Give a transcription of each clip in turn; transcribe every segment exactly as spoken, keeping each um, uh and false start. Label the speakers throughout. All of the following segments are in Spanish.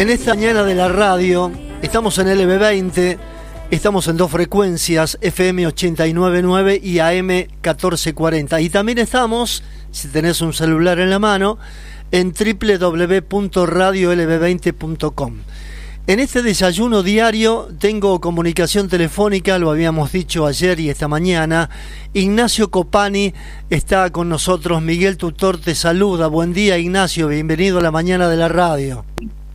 Speaker 1: En esta mañana de la radio, estamos en L B veinte, estamos en dos frecuencias, F M ochenta y nueve punto nueve y A M catorce cuarenta. Y también estamos, si tenés un celular en la mano, en doble u doble u doble u punto radio l b veinte punto com. En este desayuno diario tengo comunicación telefónica, lo habíamos dicho ayer y esta mañana. Ignacio Copani está con nosotros. Miguel Tutor te saluda. Buen día, Ignacio, bienvenido a la mañana de la radio.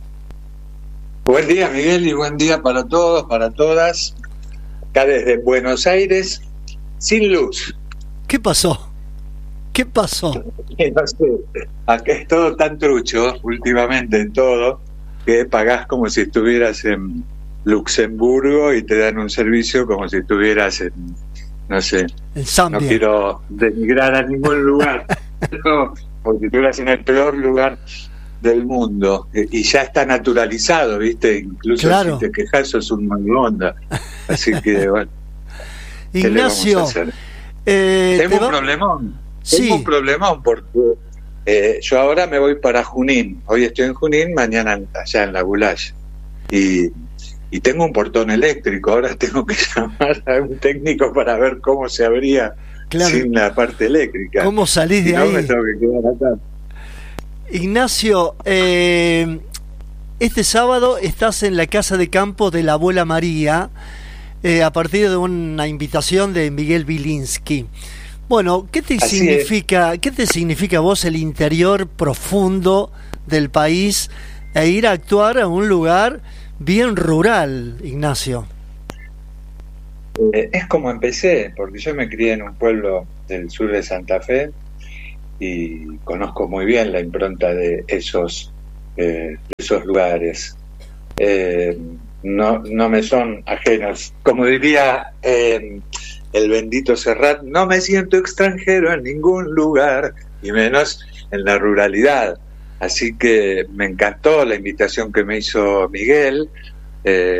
Speaker 2: Buen día, Miguel, y buen día para todos, para todas. Acá desde Buenos Aires, sin luz.
Speaker 1: ¿Qué pasó? ¿Qué pasó?
Speaker 2: No sé, acá es todo tan trucho últimamente, todo, que pagás como si estuvieras en Luxemburgo y te dan un servicio como si estuvieras en, no sé,
Speaker 1: en Zambia.
Speaker 2: No quiero denigrar a ningún lugar, no, como si estuvieras en el peor lugar del mundo, y ya está naturalizado, ¿viste? Incluso
Speaker 1: claro.
Speaker 2: Si te quejas sos un mangonda. Así que, bueno,
Speaker 1: Ignacio,
Speaker 2: eh, tengo un va... problemón.
Speaker 1: Sí.
Speaker 2: Tengo un problemón porque eh, yo ahora me voy para Junín. Hoy estoy en Junín, mañana allá en la Goulash. Y, y tengo un portón eléctrico. Ahora tengo que llamar a un técnico para ver cómo se abría claro. sin la parte eléctrica.
Speaker 1: ¿Cómo salís de
Speaker 2: si
Speaker 1: ahí?
Speaker 2: No, me tengo que quedar acá.
Speaker 1: Ignacio, eh, este sábado estás en la casa de campo de la abuela María, eh, a partir de una invitación de Miguel Bilinsky. Bueno, ¿qué te Así significa, es. ¿qué te significa a vos el interior profundo del país e ir a actuar a un lugar bien rural, Ignacio?
Speaker 2: Eh, es como empecé, porque yo me crié en un pueblo del sur de Santa Fe y conozco muy bien la impronta de esos eh, de esos lugares. Eh, no no me son ajenos. Como diría eh, el bendito Serrat, no me siento extranjero en ningún lugar, y menos en la ruralidad. Así que me encantó la invitación que me hizo Miguel. Eh,